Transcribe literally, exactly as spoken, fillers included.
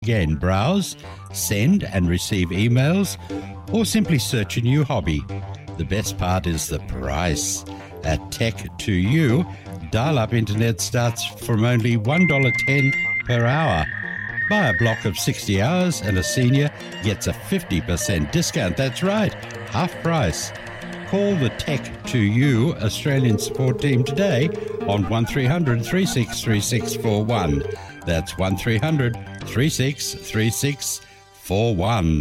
Again, browse, send and receive emails, or simply search a new hobby. The best part is the price. At Tech to You, dial-up internet starts from only one dollar ten per hour. Buy a block of sixty hours and a senior gets a fifty percent discount. That's right, half price. Call the Tech to You Australian support team today on one three hundred, three six three six four one. That's one three hundred, three six three six four one.